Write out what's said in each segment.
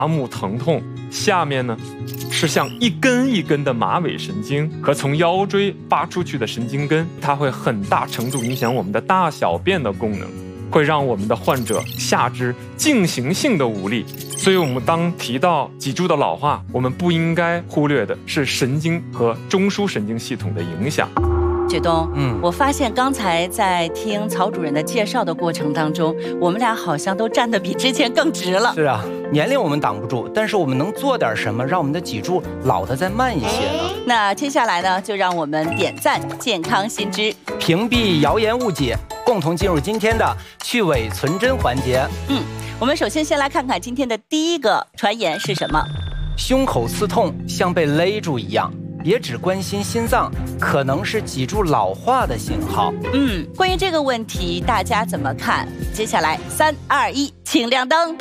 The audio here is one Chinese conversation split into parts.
麻木疼痛，下面呢是像一根一根的马尾神经和从腰椎发出去的神经根，它会很大程度影响我们的大小便的功能，会让我们的患者下肢进行性的无力。所以我们当提到脊柱的老化，我们不应该忽略的是神经和中枢神经系统的影响。 觉东，我发现刚才在听曹主任的介绍的过程当中，我们俩好像都站得比之前更直了。 是啊，年龄我们挡不住，但是我们能做点什么，让我们的脊柱老得再慢一些呢？ 那接下来呢，就让我们点赞健康新知， 屏蔽谣言误解，共同进入今天的去伪存真环节。 我们首先先来看看今天的第一个传言是什么。 胸口刺痛像被勒住一样，别只关心心脏，可能是脊柱老化的信号。 关于这个问题，大家怎么看？接下来3、2、1，请亮灯。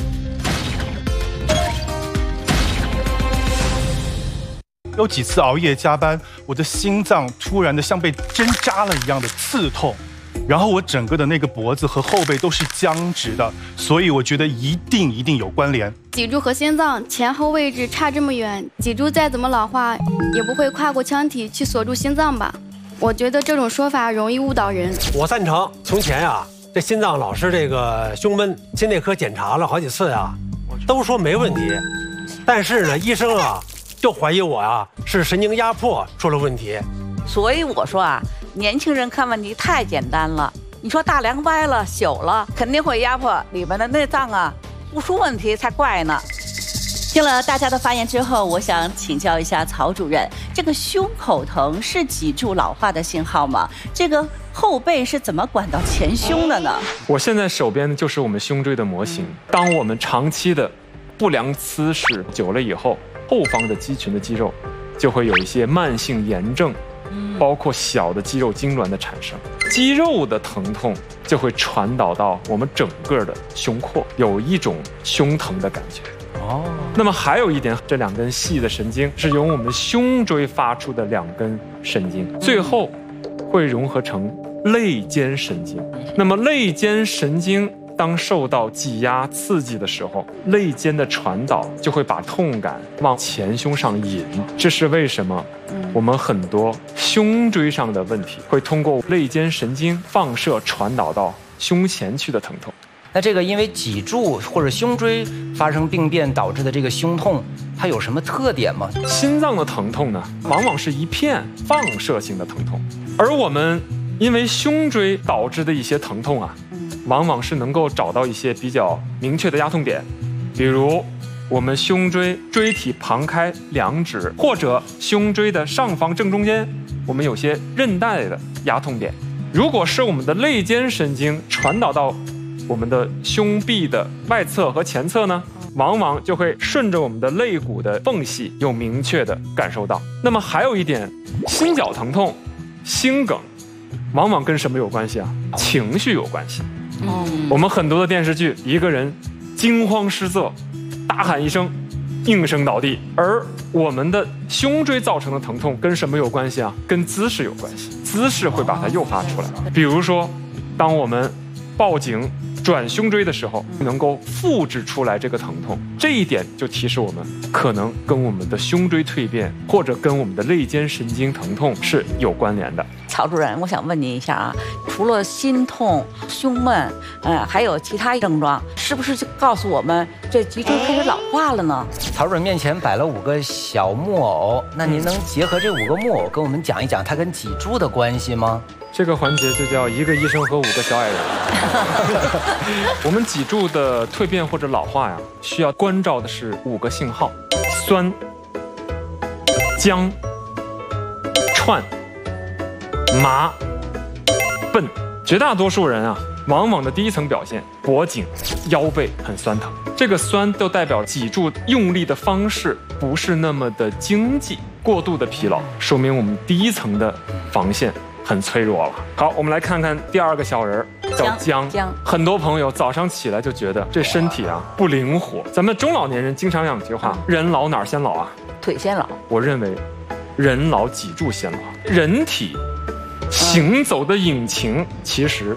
有几次熬夜加班，我的心脏突然的像被针扎了一样的刺痛，然后我整个的那个脖子和后背都是僵直的，所以我觉得一定有关联。 脊柱和心脏前后位置差这么远，脊柱再怎么老化，也不会跨过腔体去锁住心脏吧？我觉得这种说法容易误导人。 我赞成。从前啊，这心脏老是这个胸闷，心内科检查了好几次啊，都说没问题，但是呢，医生啊就怀疑我啊是神经压迫出了问题。 所以我说啊，年轻人看问题太简单了。你说大梁歪了、朽了，肯定会压迫里面的内脏啊，不出问题才怪呢。 听了大家的发言之后，我想请教一下曹主任，这个胸口疼是脊柱老化的信号吗？这个后背是怎么管到前胸的呢？ 我现在手边就是我们胸椎的模型。当我们长期的不良姿势久了以后，后方的肌群的肌肉就会有一些慢性炎症，包括小的肌肉痉挛的产生，肌肉的疼痛就会传导到我们整个的胸廓，有一种胸疼的感觉。那么还有一点，这2根细的神经是由我们胸椎发出的2根神经，最后会融合成肋间神经。那么肋间神经当受到挤压刺激的时候，肋间的传导就会把痛感往前胸上引。这是为什么我们很多胸椎上的问题会通过肋间神经放射传导到胸前去的疼痛。 那这个因为脊柱或者胸椎发生病变导致的这个胸痛，它有什么特点吗？ 心脏的疼痛呢，往往是一片放射性的疼痛，而我们因为胸椎导致的一些疼痛啊，往往是能够找到一些比较明确的压痛点，比如我们胸椎椎体旁开2指，或者胸椎的上方正中间，我们有些韧带的压痛点。如果是我们的肋间神经传导到我们的胸壁的外侧和前侧呢，往往就会顺着我们的肋骨的缝隙有明确的感受到。那么还有一点，心绞疼痛、心梗，往往跟什么有关系啊？情绪有关系。我们很多的电视剧，一个人惊慌失色，大喊一声，应声倒地。而我们的胸椎造成的疼痛跟什么有关系啊？跟姿势有关系，姿势会把它诱发出来。比如说，当我们报警转胸椎的时候，能够复制出来这个疼痛，这一点就提示我们可能跟我们的胸椎蜕变或者跟我们的肋间神经疼痛是有关联的。 曹主任，我想问您一下啊，除了心痛、胸闷，还有其他症状，是不是就告诉我们这脊椎开始老化了呢？ 曹主任面前摆了5个小木偶，那您能结合这5个木偶跟我们讲一讲它跟脊柱的关系吗？ 这个环节就叫1个医生和5个小矮人。我们脊柱的蜕变或者老化呀，需要关照的是5个信号：酸、僵、串、麻、笨。绝大多数人啊，往往的第一层表现，脖颈、腰背很酸疼。这个酸都代表脊柱用力的方式不是那么的经济，过度的疲劳，说明我们第一层的防线很脆弱了。好，我们来看看第2个小人，叫僵。很多朋友早上起来就觉得这身体啊不灵活。咱们中老年人经常讲一句话：人老哪儿先老啊？ 腿先老。 我认为，人老脊柱先老。人体行走的引擎其实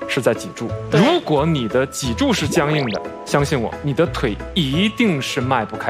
是在脊柱。如果你的脊柱是僵硬的，相信我，你的腿一定是迈不开